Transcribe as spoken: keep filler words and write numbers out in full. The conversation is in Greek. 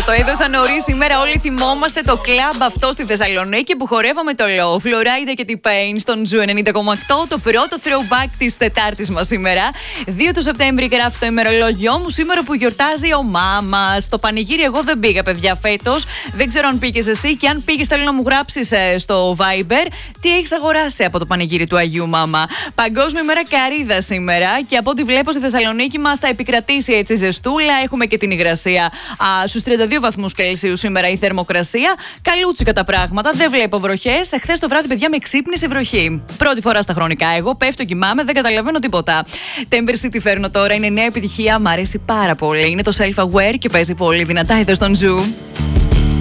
Το έδωσα νωρίς σήμερα. Όλοι θυμόμαστε το κλαμπ αυτό στη Θεσσαλονίκη που χορεύαμε το Love, Florida και την Pain στον Ζου ενενήντα κόμμα οκτώ. Το πρώτο throwback της Τετάρτης μας σήμερα. δύο του Σεπτέμβρη γράφει το ημερολόγιό μου σήμερα που γιορτάζει ο Μάμας. Στο πανηγύρι εγώ δεν πήγα, παιδιά, φέτος. Δεν ξέρω αν πήγες εσύ και αν πήγες θέλω να μου γράψεις ε, στο Viber τι έχεις αγοράσει από το πανηγύρι του Αγίου Μάμα. Παγκόσμια ημέρα καρύδα σήμερα και από ό,τι βλέπω στη Θεσσαλονίκη μας θα επικρατήσει έτσι ζεστούλα. Έχουμε και την υγρασία α, στους τριάντα δύο βαθμούς Κελσίου σήμερα η θερμοκρασία. Καλούτσικα τα πράγματα, δεν βλέπω βροχές. Χθες το βράδυ, παιδιά, με ξύπνησε βροχή. Πρώτη φορά στα χρονικά. Εγώ πέφτω, κοιμάμαι, δεν καταλαβαίνω τίποτα. Temper City φέρνω τώρα, είναι νέα επιτυχία, μ' αρέσει πάρα πολύ. Είναι το Self Aware και παίζει πολύ δυνατά εδώ στον Ζου.